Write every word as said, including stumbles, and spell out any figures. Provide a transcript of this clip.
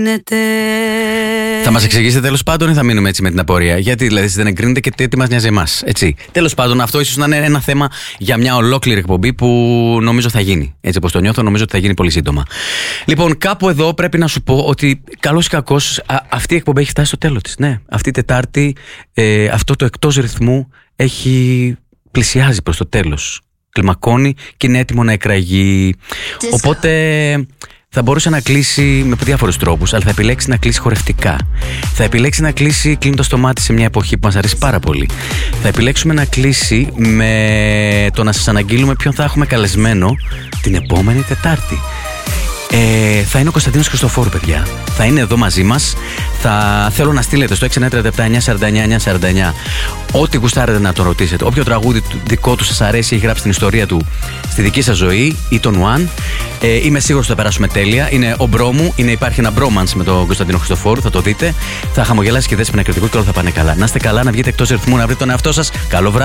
Θα μας εξηγήσετε τέλος πάντων ή θα μείνουμε έτσι με την απορία? Γιατί δηλαδή δεν εγκρίνετε και τι μας νοιάζει εμάς, έτσι? Τέλος πάντων, αυτό ίσως να είναι ένα θέμα για μια ολόκληρη εκπομπή που νομίζω θα γίνει. Έτσι όπως το νιώθω, νομίζω ότι θα γίνει πολύ σύντομα. Λοιπόν, κάπου εδώ πρέπει να σου πω ότι καλώς ή κακώς α, αυτή η εκπομπή έχει φτάσει στο τέλος της. Ναι, αυτή η Τετάρτη ε, αυτό το εκτός ρυθμού έχει πλησιάζει προς το τέλος. Κλιμακώνει και είναι έτοιμο να εκραγεί. Οπότε θα μπορούσε να κλείσει με διάφορους τρόπους, αλλά θα επιλέξει να κλείσει χορευτικά. Θα επιλέξει να κλείσει κλείνοντας το μάτι σε μια εποχή που μας αρέσει πάρα πολύ. Θα επιλέξουμε να κλείσει με το να σας αναγγείλουμε ποιον θα έχουμε καλεσμένο την επόμενη Τετάρτη. Ε, θα είναι ο Κωνσταντίνος Χριστοφόρου, παιδιά. Θα είναι εδώ μαζί μας. Θα θέλω να στείλετε στο έξι εννιά τρία επτά εννιά σαράντα εννιά εννιά σαράντα εννιά ό,τι γουστάρετε να τον ρωτήσετε. Όποιο τραγούδι δικό του σας αρέσει, έχει γράψει την ιστορία του στη δική σας ζωή ή τον One. Ε, είμαι σίγουρος ότι θα περάσουμε τέλεια. Είναι ο μπρο μου, είναι, υπάρχει ένα bromance με τον Κωνσταντίνο Χριστοφόρου. Θα το δείτε. Θα χαμογελάσει και Δέσποινα Κρητικού και όλα θα πάνε καλά. Να είστε καλά, να βγείτε εκτός ρυθμού, να βρείτε τον εαυτό σας. Καλό βράδυ.